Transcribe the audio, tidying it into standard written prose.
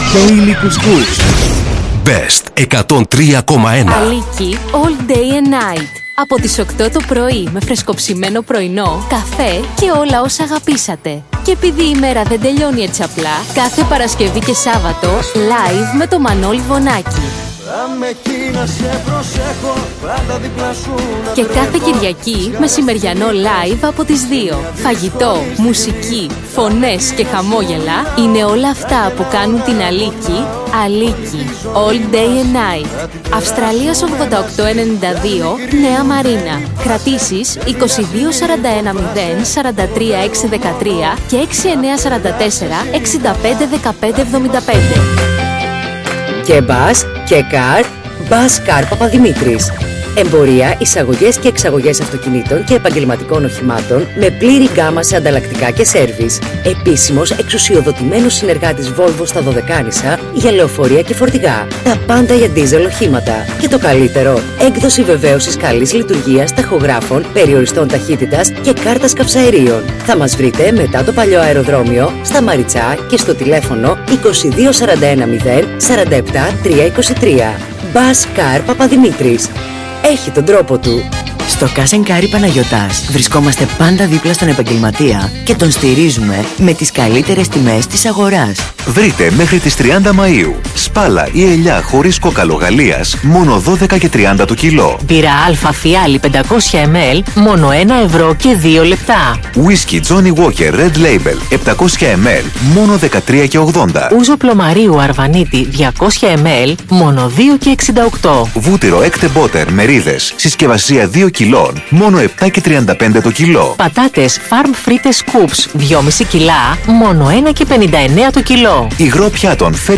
Daily Couscous. Best 103,1. Αλίκη All Day and Night. Από τις 8 το πρωί με φρεσκοψημένο πρωινό, καφέ και όλα όσα αγαπήσατε. Και επειδή η μέρα δεν τελειώνει έτσι απλά, κάθε Παρασκευή και Σάββατο live με το Μανώλη Βονάκη. Και κάθε Κυριακή μεσημεριανό live από τις 2. Φαγητό, μουσική, φωνές και χαμόγελα είναι όλα αυτά που κάνουν την Αλίκη Αλίκη All Day and Night. Αυστραλίας 8892, Νέα Μαρίνα. Κρατήσεις 2241 0 43 613 και 6944 65 15 75. Και μπας και καρ, Μπας Καρ Παπαδημήτρης. Εμπορία, εισαγωγές και εξαγωγές αυτοκινήτων και επαγγελματικών οχημάτων με πλήρη γκάμα σε ανταλλακτικά και σέρβις. Επίσημος εξουσιοδοτημένος συνεργάτης Volvo στα Δωδεκάνησα για λεωφορεία και φορτηγά. Τα πάντα για ντίζελ οχήματα. Και το καλύτερο, έκδοση βεβαίωσης καλής λειτουργίας ταχογράφων, περιοριστών ταχύτητας και κάρτας καυσαερίων. Θα μας βρείτε μετά το παλιό αεροδρόμιο, στα Μαριτσά και στο τηλέφωνο 2241 0 47 323. Μπας Καρ Παπαδημήτρης. Έχει τον τρόπο του. Στο Κάσενκάρι Παναγιωτάς βρισκόμαστε πάντα δίπλα στον επαγγελματία και τον στηρίζουμε με τις καλύτερες τιμές της αγοράς. Βρείτε μέχρι τις 30 Μαΐου σπάλα ή ελιά χωρίς κόκαλο Γαλλίας μόνο 12 και 30 το κιλό. Μπύρα Αλφα Φιάλη 500 ml μόνο 1 ευρώ και 2 λεπτά. Whisky Johnny Walker Red Label 700 ml μόνο 13 και 80. Ούζο Πλωμαρίου Αρβανίτη 200 ml μόνο 2 και 68. Βούτυρο Έκτε Μπότερ Μερίδες συσκευασία 2 κιλών μόνο 7 και 35 το κιλό. Πατάτες Farm Frites Scoops 2,5 κιλά μόνο 1 και 59 το κιλό. Υγρό πιάτων